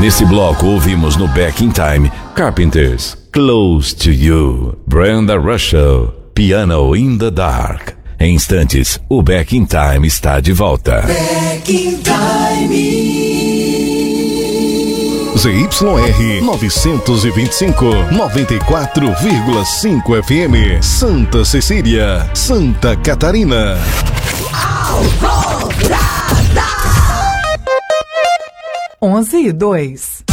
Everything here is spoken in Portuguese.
Nesse bloco ouvimos no Back in Time Carpenters, Close to You, Brenda Russell, Piano in the Dark. Em instantes, o Back in Time está de volta. Back in Time. ZYR 925, 94,5 FM, Santa Cecília, Santa Catarina. Alvorada. 11:02.